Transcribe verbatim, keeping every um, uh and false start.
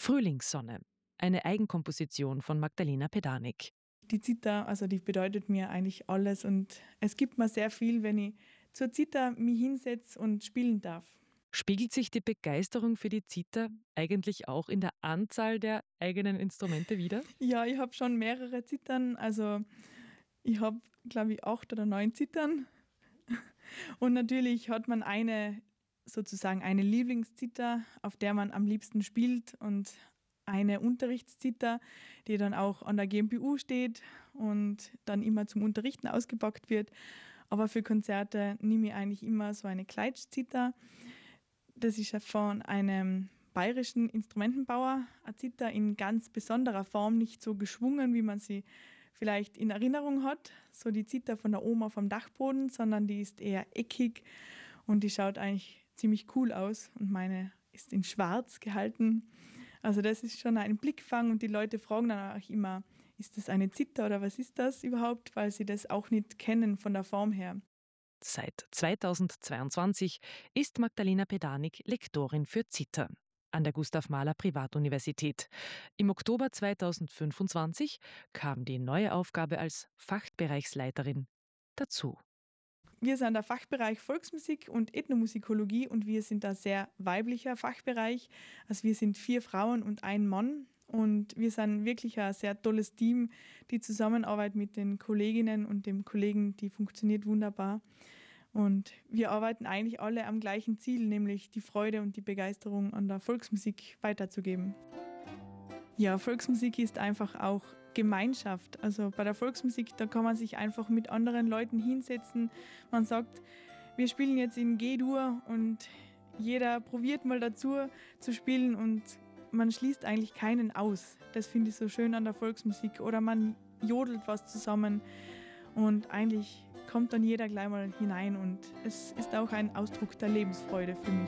Frühlingssonne, eine Eigenkomposition von Magdalena Pedanik. Die Zither, also die bedeutet mir eigentlich alles und es gibt mir sehr viel, wenn ich zur Zither mich hinsetze und spielen darf. Spiegelt sich die Begeisterung für die Zither eigentlich auch in der Anzahl der eigenen Instrumente wider? Ja, ich habe schon mehrere Zithern, also ich habe, glaube ich, acht oder neun Zithern. Und natürlich hat man eine, sozusagen eine Lieblingszither, auf der man am liebsten spielt und eine Unterrichtszither, die dann auch an der G M P U steht und dann immer zum Unterrichten ausgepackt wird. Aber für Konzerte nehme ich eigentlich immer so eine Kleitschzither. Das ist ja von einem bayerischen Instrumentenbauer, eine Zither in ganz besonderer Form, nicht so geschwungen, wie man sie vielleicht in Erinnerung hat, so die Zither von der Oma vom Dachboden, sondern die ist eher eckig und die schaut eigentlich ziemlich cool aus und meine ist in schwarz gehalten. Also das ist schon ein Blickfang und die Leute fragen dann auch immer, ist das eine Zither oder was ist das überhaupt, weil sie das auch nicht kennen von der Form her. Seit zweitausendzweiundzwanzig ist Magdalena Pedanik Lektorin für Zither an der Gustav Mahler Privatuniversität. Im Oktober zweitausendfünfundzwanzig kam die neue Aufgabe als Fachbereichsleiterin dazu. Wir sind der Fachbereich Volksmusik und Ethnomusikologie und wir sind ein sehr weiblicher Fachbereich. Also wir sind vier Frauen und ein Mann und wir sind wirklich ein sehr tolles Team. Die Zusammenarbeit mit den Kolleginnen und dem Kollegen, die funktioniert wunderbar. Und wir arbeiten eigentlich alle am gleichen Ziel, nämlich die Freude und die Begeisterung an der Volksmusik weiterzugeben. Ja, Volksmusik ist einfach auch Gemeinschaft. Also bei der Volksmusik, da kann man sich einfach mit anderen Leuten hinsetzen. Man sagt, wir spielen jetzt in G-Dur und jeder probiert mal dazu zu spielen und man schließt eigentlich keinen aus. Das finde ich so schön an der Volksmusik. Oder man jodelt was zusammen und eigentlich kommt dann jeder gleich mal hinein und es ist auch ein Ausdruck der Lebensfreude für mich.